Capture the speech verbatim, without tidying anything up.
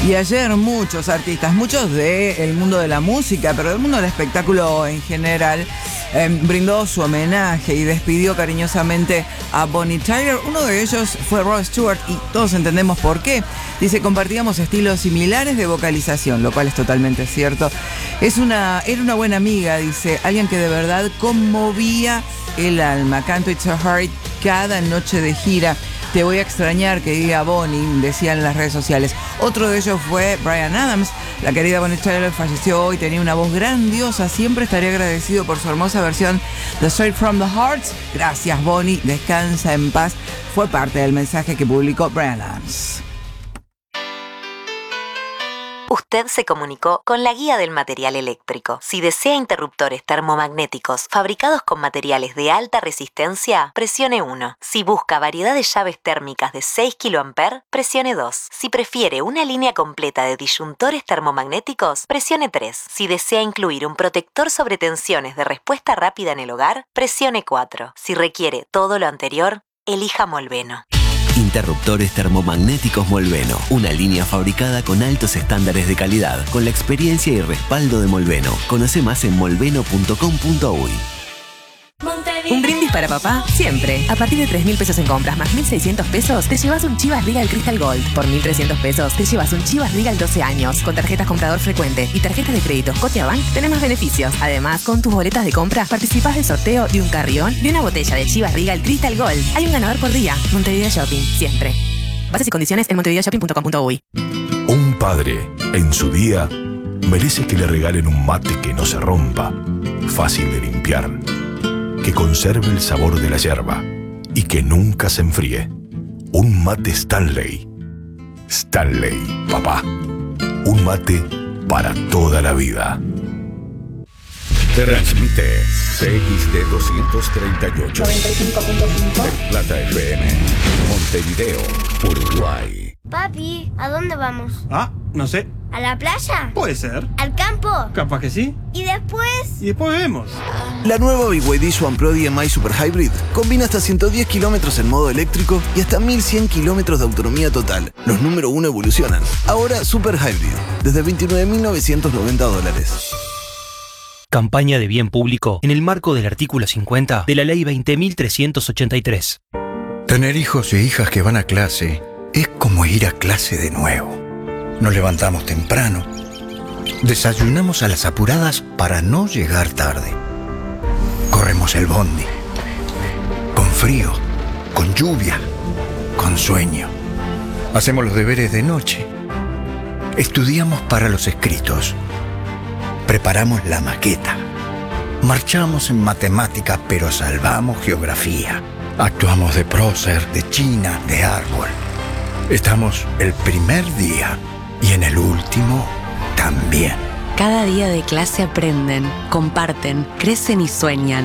Y ayer muchos artistas, muchos del mundo de la música, pero del mundo del espectáculo en general, eh, brindó su homenaje y despidió cariñosamente a Bonnie Tyler. Uno de ellos fue Rod Stewart y todos entendemos por qué. Dice, compartíamos estilos similares de vocalización, lo cual es totalmente cierto. Es una, era una buena amiga, dice, alguien que de verdad conmovía el alma. Canto It's a Heart cada noche de gira. Te voy a extrañar, que diga Bonnie, decían en las redes sociales. Otro de ellos fue Bryan Adams. La querida Bonnie Tyler falleció hoy, tenía una voz grandiosa. Siempre estaré agradecido por su hermosa versión de Straight from the Hearts. Gracias, Bonnie, descansa en paz. Fue parte del mensaje que publicó Bryan Adams. Usted se comunicó con la guía del material eléctrico. Si desea interruptores termomagnéticos fabricados con materiales de alta resistencia, presione uno. Si busca variedad de llaves térmicas de seis kiloamperios, presione dos. Si prefiere una línea completa de disyuntores termomagnéticos, presione tres. Si desea incluir un protector sobre tensiones de respuesta rápida en el hogar, presione cuatro. Si requiere todo lo anterior, elija Molveno. Interruptores termomagnéticos Molveno, una línea fabricada con altos estándares de calidad, con la experiencia y respaldo de Molveno. Conoce más en molveno punto com punto uy. Un brindis para papá, siempre. A partir de tres mil pesos en compras más mil seiscientos pesos, te llevas un Chivas Regal Crystal Gold. Por mil trescientos pesos, te llevas un Chivas Regal doce años. Con tarjetas comprador frecuente y tarjetas de crédito Scotiabank, tenés más beneficios. Además, con tus boletas de compra, participás del sorteo de un carrión y una botella de Chivas Regal Crystal Gold. Hay un ganador por día. Montevideo Shopping, siempre. Bases y condiciones en montevideo shopping punto com punto uy. Un padre, en su día, merece que le regalen un mate que no se rompa, fácil de limpiar, que conserve el sabor de la yerba y que nunca se enfríe. Un mate Stanley. Stanley, papá. Un mate para toda la vida. Transmite C X D doscientos treinta y ocho. noventa y cinco punto cinco. El Plata F M. Montevideo, Uruguay. Papi, ¿a dónde vamos? Ah, no sé. ¿A la playa? Puede ser. ¿Al campo? Capaz que sí. ¿Y después? Y después vemos. La nueva B Y D Swan Pro D M I Super Hybrid combina hasta ciento diez kilómetros en modo eléctrico y hasta mil cien kilómetros de autonomía total. Los número uno evolucionan. Ahora Super Hybrid, desde veintinueve mil novecientos noventa dólares. Campaña de bien público en el marco del artículo cincuenta de la Ley veinte mil trescientos ochenta y tres. Tener hijos e hijas que van a clase es como ir a clase de nuevo. Nos levantamos temprano, desayunamos a las apuradas para no llegar tarde. Corremos el bondi, con frío, con lluvia, con sueño. Hacemos los deberes de noche. Estudiamos para los escritos. Preparamos la maqueta. Marchamos en matemática, pero salvamos geografía. Actuamos de prócer, de china, de árbol. Estamos el primer día y en el último también. Cada día de clase aprenden, comparten, crecen y sueñan.